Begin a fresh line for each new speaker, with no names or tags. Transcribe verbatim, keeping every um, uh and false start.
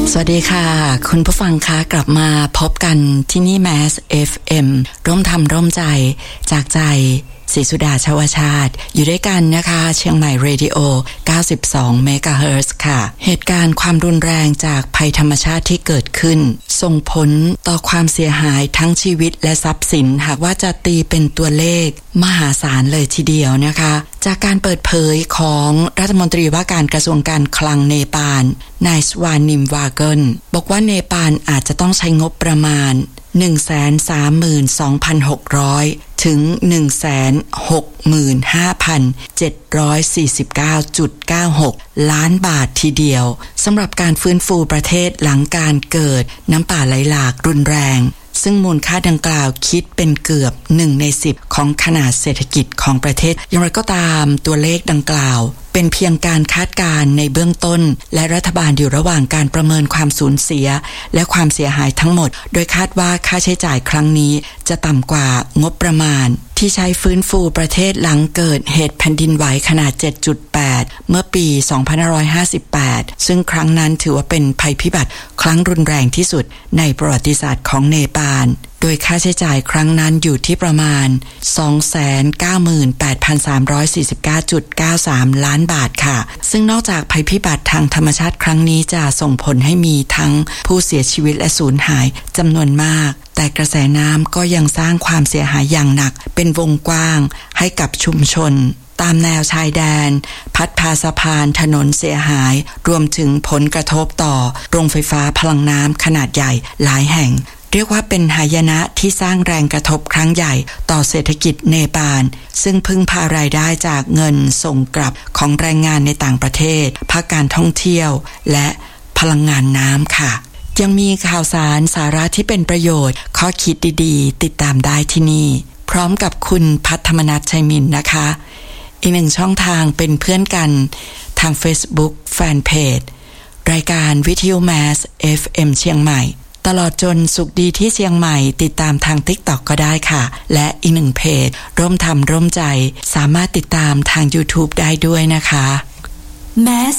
สวัสดีค่ะคุณผู้ฟังคะกลับมาพบกันที่นี่ Mass เอฟ เอ็ม ร่วมทำร่วมใจจากใจศรีสุดาชวชาติอยู่ด้วยกันนะคะเชียงใหม่เรดิโอเก้าสิบสองเมกะเฮิรตซ์ค่ะเหตุการณ์ความรุนแรงจากภัยธรรมชาติที่เกิดขึ้นส่งผลต่อความเสียหายทั้งชีวิตและทรัพย์สินหากว่าจะตีเป็นตัวเลขมหาศาลเลยทีเดียวนะคะจากการเปิดเผยของรัฐมนตรีว่าการกระทรวงการคลังเนปาลนายสวานิมวาเกิลบอกว่าเนปาลอาจจะต้องใช้งบประมาณ หนึ่งแสนสามหมื่นสองพันหกร้อย ถึง หนึ่งแสนหกหมื่นห้าพันเจ็ดร้อยสี่สิบเก้าจุดเก้าหก ล้านบาททีเดียวสำหรับการฟื้นฟูประเทศหลังการเกิดน้ำป่าไหลหลากรุนแรงซึ่งมูลค่าดังกล่าวคิดเป็นเกือบหนึ่งในสิบของขนาดเศรษฐกิจของประเทศอย่างไรก็ตามตัวเลขดังกล่าวเป็นเพียงการคาดการณ์ในเบื้องต้นและรัฐบาลอยู่ระหว่างการประเมินความสูญเสียและความเสียหายทั้งหมดโดยคาดว่าค่าใช้จ่ายครั้งนี้จะต่ำกว่างบประมาณที่ใช้ฟื้นฟูประเทศหลังเกิดเหตุแผ่นดินไหวขนาด เจ็ดจุดแปด เมื่อปี สองพันห้าร้อยห้าสิบแปด ซึ่งครั้งนั้นถือว่าเป็นภัยพิบัติครั้งรุนแรงที่สุดในประวัติศาสตร์ของเนปาลโดยค่าใช้จ่ายครั้งนั้นอยู่ที่ประมาณ สองแสนเก้าหมื่นแปดพันสามร้อยสี่สิบเก้าจุดเก้าสาม ล้านบาทค่ะซึ่งนอกจากภัยพิบัติทางธรรมชาติครั้งนี้จะส่งผลให้มีทั้งผู้เสียชีวิตและสูญหายจำนวนมากแต่กระแสน้ำก็ยังสร้างความเสียหายอย่างหนักเป็นวงกว้างให้กับชุมชนตามแนวชายแดนพัดพาสะพานถนนเสียหายรวมถึงผลกระทบต่อโรงไฟฟ้าพลังน้ำขนาดใหญ่หลายแห่งเรียกว่าเป็นหายนะที่สร้างแรงกระทบครั้งใหญ่ต่อเศรษฐกิจเนปาลซึ่งพึ่งพารายได้จากเงินส่งกลับของแรงงานในต่างประเทศภาคการท่องเที่ยวและพลังงานน้ำค่ะยังมีข่าวสารสาระที่เป็นประโยชน์ข้อคิดดีๆติดตามได้ที่นี่พร้อมกับคุณพัฒมนัส ชัยมินนะคะอีกหนึ่งช่องทางเป็นเพื่อนกันทาง Facebook Fanpage รายการวิทยุ Mass เอฟ เอ็ม เชียงใหม่ตลอดจนสุขดีที่เชียงใหม่ติดตามทาง TikTok ก็ได้ค่ะและอีกหนึ่งเพจร่วมทำร่วมใจสามารถติดตามทาง YouTube ได้ด้วยนะคะ Mass